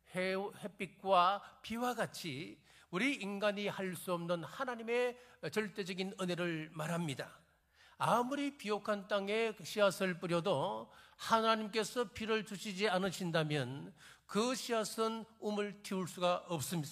햇빛과 비와 같이 우리 인간이 할 수 없는 하나님의 절대적인 은혜를 말합니다. 아무리 비옥한 땅에 씨앗을 뿌려도 하나님께서 비를 주시지 않으신다면 그 씨앗은 움을 띄울 수가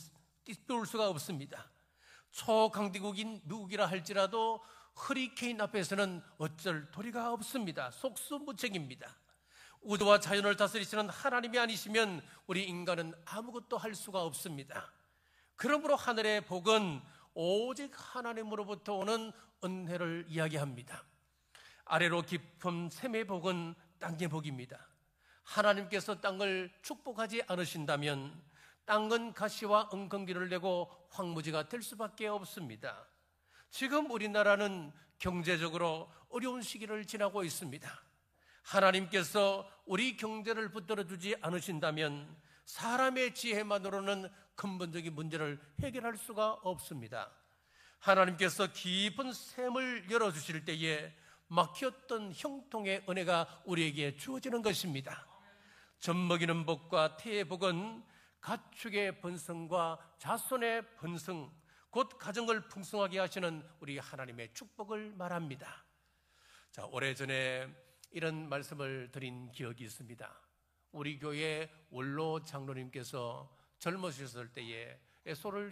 없습니다. 초강대국인 미국이라 할지라도 허리케인 앞에서는 어쩔 도리가 없습니다. 속수무책입니다. 우주와 자연을 다스리시는 하나님이 아니시면 우리 인간은 아무것도 할 수가 없습니다. 그러므로 하늘의 복은 오직 하나님으로부터 오는 은혜를 이야기합니다. 아래로 깊은 샘의 복은 땅의 복입니다. 하나님께서 땅을 축복하지 않으신다면 땅은 가시와 엉겅기를 내고 황무지가 될 수밖에 없습니다. 지금 우리나라는 경제적으로 어려운 시기를 지나고 있습니다. 하나님께서 우리 경제를 붙들어 주지 않으신다면 사람의 지혜만으로는 근본적인 문제를 해결할 수가 없습니다. 하나님께서 깊은 샘을 열어주실 때에 막혔던 형통의 은혜가 우리에게 주어지는 것입니다. 젖먹이는 복과 태의 복은 가축의 번성과 자손의 번성, 곧 가정을 풍성하게 하시는 우리 하나님의 축복을 말합니다. 자, 오래전에 이런 말씀을 드린 기억이 있습니다. 우리 교회 원로 장로님께서 젊으셨을 때에 소를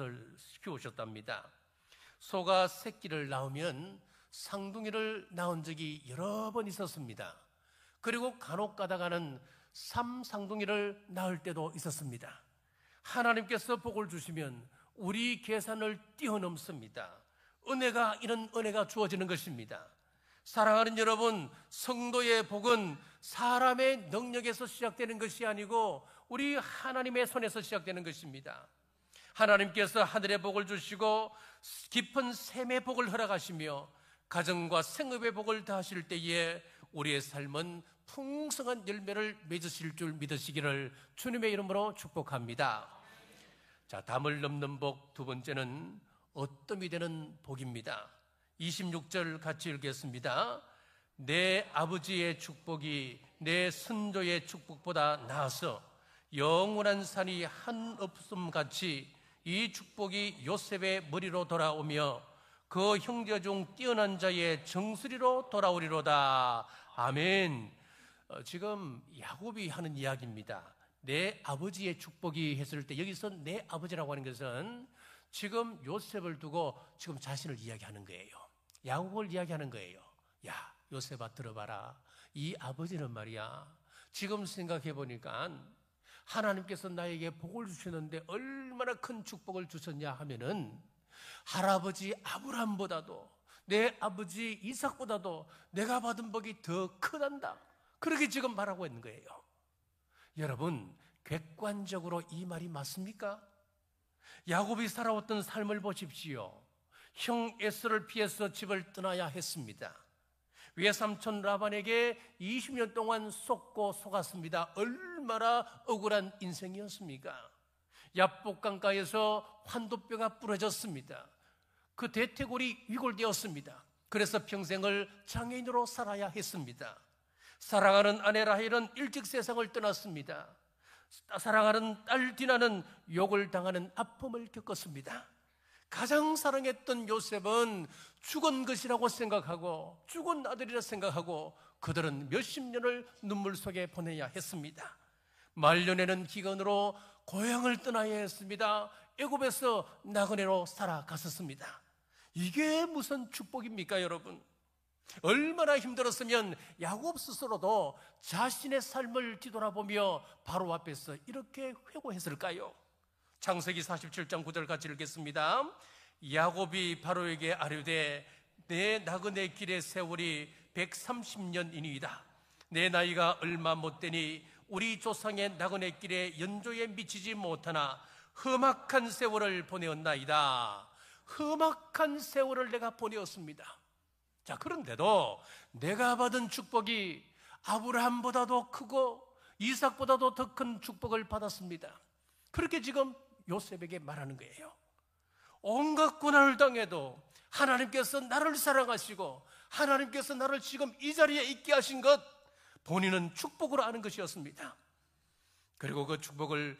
키우셨답니다. 소가 새끼를 낳으면 쌍둥이를 낳은 적이 여러 번 있었습니다. 그리고 간혹 가다가는 삼쌍둥이를 낳을 때도 있었습니다. 하나님께서 복을 주시면 우리 계산을 뛰어넘습니다. 이런 은혜가 주어지는 것입니다. 사랑하는 여러분, 성도의 복은 사람의 능력에서 시작되는 것이 아니고 우리 하나님의 손에서 시작되는 것입니다. 하나님께서 하늘의 복을 주시고 깊은 샘의 복을 허락하시며 가정과 생업의 복을 다하실 때에 우리의 삶은 풍성한 열매를 맺으실 줄 믿으시기를 주님의 이름으로 축복합니다. 자, 담을 넘는 복 두 번째는 어뜸이 되는 복입니다. 26절 같이 읽겠습니다. 내 아버지의 축복이 내 선조의 축복보다 나아서 영원한 산이 한없음 같이 이 축복이 요셉의 머리로 돌아오며 그 형제 중 뛰어난 자의 정수리로 돌아오리로다. 아멘. 지금 야곱이 하는 이야기입니다. 내 아버지의 축복이 했을 때 여기서 내 아버지라고 하는 것은 지금 요셉을 두고 지금 자신을 이야기하는 거예요. 야곱을 이야기하는 거예요. 야, 요셉아, 들어봐라. 이 아버지는 말이야, 지금 생각해 보니까 하나님께서 나에게 복을 주셨는데 얼마나 큰 축복을 주셨냐 하면은 할아버지 아브라함보다도 내 아버지 이삭보다도 내가 받은 복이 더 크단다. 그렇게 지금 말하고 있는 거예요. 여러분, 객관적으로 이 말이 맞습니까? 야곱이 살아왔던 삶을 보십시오. 형 에서를 피해서 집을 떠나야 했습니다. 외삼촌 라반에게 20년 동안 속고 속았습니다. 얼마나 억울한 인생이었습니까? 야복강가에서 환도뼈가 부러졌습니다. 그 대퇴골이 위골되었습니다. 그래서 평생을 장애인으로 살아야 했습니다. 사랑하는 아내 라헬은 일찍 세상을 떠났습니다. 사랑하는 딸 디나는 욕을 당하는 아픔을 겪었습니다. 가장 사랑했던 요셉은 죽은 것이라고 생각하고 죽은 아들이라 생각하고 그들은 몇십 년을 눈물 속에 보내야 했습니다. 말년에는 기근으로 고향을 떠나야 했습니다. 애굽에서 나그네로 살아갔었습니다. 이게 무슨 축복입니까, 여러분? 얼마나 힘들었으면 야곱 스스로도 자신의 삶을 뒤돌아보며 바로 앞에서 이렇게 회고했을까요? 창세기 47장 9절 같이 읽겠습니다. 야곱이 바로에게 아뢰되 내 나그네 길의 세월이 130년이니이다. 내 나이가 얼마 못 되니 우리 조상의 나그네 길에 연조에 미치지 못하나 험악한 세월을 보내었나이다. 험악한 세월을 내가 보내었습니다. 자, 그런데도 내가 받은 축복이 아브라함보다도 크고 이삭보다도 더 큰 축복을 받았습니다. 그렇게 지금 요셉에게 말하는 거예요. 온갖 고난을 당해도 하나님께서 나를 사랑하시고 하나님께서 나를 지금 이 자리에 있게 하신 것, 본인은 축복으로 아는 것이었습니다. 그리고 그 축복을